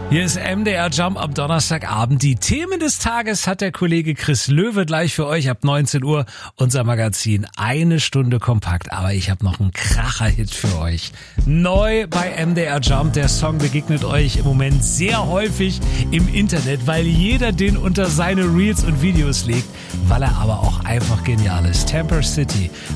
Hier ist MDR Jump am Donnerstagabend. Die Themen des Tages hat der Kollege Chris Löwe gleich für euch ab 19 Uhr. Unser Magazin, 1 Stunde kompakt. Aber ich habe noch einen Kracher-Hit für euch. Neu bei MDR Jump. Der Song begegnet euch im Moment sehr häufig im Internet, weil jeder den unter seine Reels und Videos legt, weil er aber auch einfach genial ist. Temper City